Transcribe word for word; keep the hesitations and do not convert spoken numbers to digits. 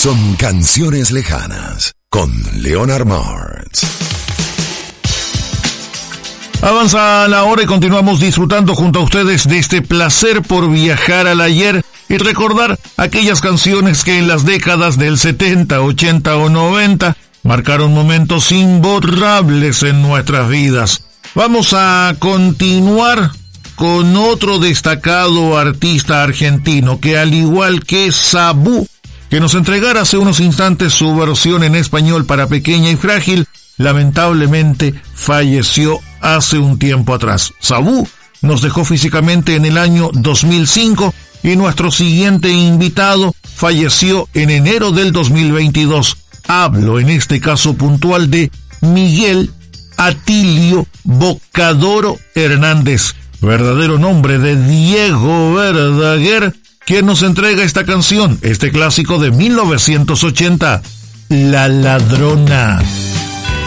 son canciones lejanas con Leonard Martz. Avanza la hora y continuamos disfrutando junto a ustedes de este placer por viajar al ayer y recordar aquellas canciones que en las décadas del setenta, ochenta o noventa marcaron momentos imborrables en nuestras vidas. Vamos a continuar con otro destacado artista argentino que, al igual que Sabú, que nos entregara hace unos instantes su versión en español para Pequeña y Frágil, lamentablemente falleció hace un tiempo atrás. Sabú nos dejó físicamente en el año dos mil cinco y nuestro siguiente invitado falleció en enero del dos mil veintidós. Hablo en este caso puntual de Miguel Atilio Bocadoro Hernández, verdadero nombre de Diego Verdaguer, quien nos entrega esta canción, este clásico de mil novecientos ochenta, La Ladrona.